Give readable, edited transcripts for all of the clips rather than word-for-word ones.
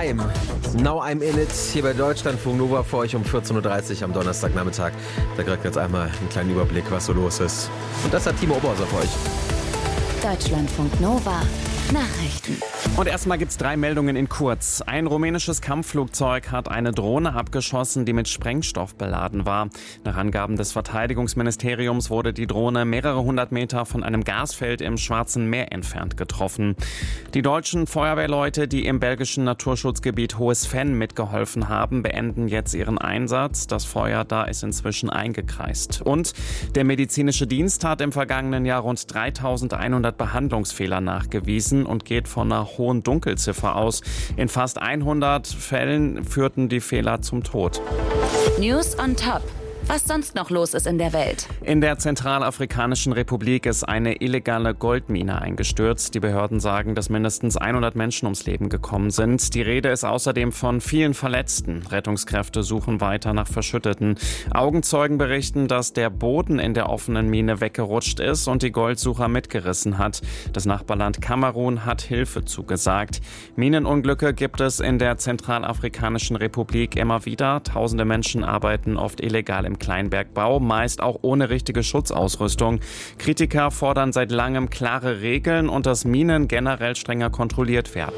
Time. Now I'm in it. Hier bei Deutschlandfunk Nova für euch um 14.30 Uhr am Donnerstagnachmittag. Da kriegt jetzt einmal einen kleinen Überblick, was so los ist. Und das hat Timo Oberhauser für euch. Deutschlandfunk Nova. Nachrichten. Und erstmal gibt's 3 Meldungen in kurz. Ein rumänisches Kampfflugzeug hat eine Drohne abgeschossen, die mit Sprengstoff beladen war. Nach Angaben des Verteidigungsministeriums wurde die Drohne mehrere hundert Meter von einem Gasfeld im Schwarzen Meer entfernt getroffen. Die deutschen Feuerwehrleute, die im belgischen Naturschutzgebiet Hohes Venn mitgeholfen haben, beenden jetzt ihren Einsatz. Das Feuer da ist inzwischen eingekreist. Und der medizinische Dienst hat im vergangenen Jahr rund 3.100 Behandlungsfehler nachgewiesen und geht von einer hohen Dunkelziffer aus. In fast 100 Fällen führten die Fehler zum Tod. News on top. Was sonst noch los ist in der Welt. In der Zentralafrikanischen Republik ist eine illegale Goldmine eingestürzt. Die Behörden sagen, dass mindestens 100 Menschen ums Leben gekommen sind. Die Rede ist außerdem von vielen Verletzten. Rettungskräfte suchen weiter nach Verschütteten. Augenzeugen berichten, dass der Boden in der offenen Mine weggerutscht ist und die Goldsucher mitgerissen hat. Das Nachbarland Kamerun hat Hilfe zugesagt. Minenunglücke gibt es in der Zentralafrikanischen Republik immer wieder. Tausende Menschen arbeiten oft illegal im Kleinbergbau, meist auch ohne richtige Schutzausrüstung. Kritiker fordern seit langem klare Regeln und dass Minen generell strenger kontrolliert werden.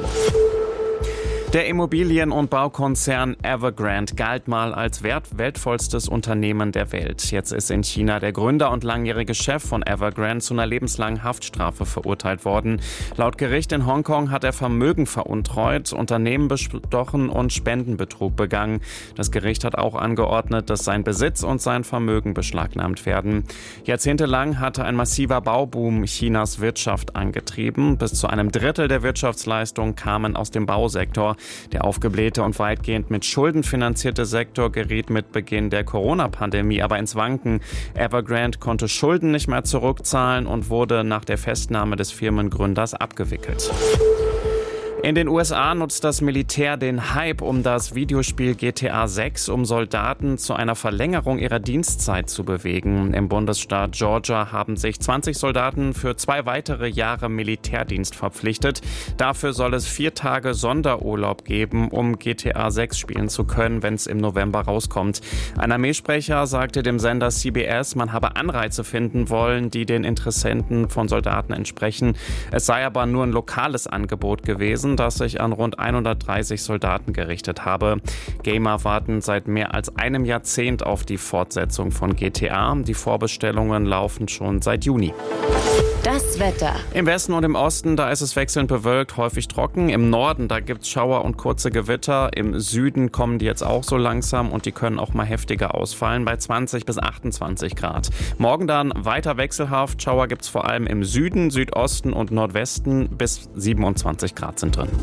Der Immobilien- und Baukonzern Evergrande galt mal als weltvollstes Unternehmen der Welt. Jetzt ist in China der Gründer und langjährige Chef von Evergrande zu einer lebenslangen Haftstrafe verurteilt worden. Laut Gericht in Hongkong hat er Vermögen veruntreut, Unternehmen bestochen und Spendenbetrug begangen. Das Gericht hat auch angeordnet, dass sein Besitz und sein Vermögen beschlagnahmt werden. Jahrzehntelang hatte ein massiver Bauboom Chinas Wirtschaft angetrieben. Bis zu einem Drittel der Wirtschaftsleistung kamen aus dem Bausektor. Der aufgeblähte und weitgehend mit Schulden finanzierte Sektor geriet mit Beginn der Corona-Pandemie aber ins Wanken. Evergrande konnte Schulden nicht mehr zurückzahlen und wurde nach der Festnahme des Firmengründers abgewickelt. In den USA nutzt das Militär den Hype um das Videospiel GTA 6, um Soldaten zu einer Verlängerung ihrer Dienstzeit zu bewegen. Im Bundesstaat Georgia haben sich 20 Soldaten für 2 weitere Jahre Militärdienst verpflichtet. Dafür soll es 4 Tage Sonderurlaub geben, um GTA 6 spielen zu können, wenn es im November rauskommt. Ein Armeesprecher sagte dem Sender CBS, man habe Anreize finden wollen, die den Interessenten von Soldaten entsprechen. Es sei aber nur ein lokales Angebot gewesen, das sich an rund 130 Soldaten gerichtet habe. Gamer warten seit mehr als einem Jahrzehnt auf die Fortsetzung von GTA. Die Vorbestellungen laufen schon seit Juni. Das Wetter. Im Westen und im Osten, da ist es wechselnd bewölkt, häufig trocken. Im Norden, da gibt es Schauer und kurze Gewitter. Im Süden kommen die jetzt auch so langsam und die können auch mal heftiger ausfallen, bei 20 bis 28 Grad. Morgen dann weiter wechselhaft. Schauer gibt es vor allem im Süden, Südosten und Nordwesten. Bis 27 Grad sind drin.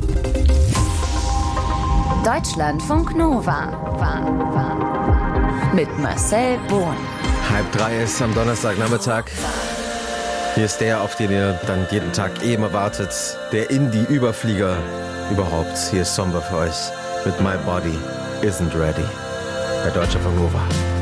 Deutschlandfunk Nova. Mit Marcel Bohn. 2:30 ist am Donnerstagnachmittag. Hier ist der, auf den ihr dann jeden Tag eben erwartet. Der Indie-Überflieger überhaupt. Hier ist Somber für euch mit My Body Isn't Ready bei Deutschlandfunk Nova.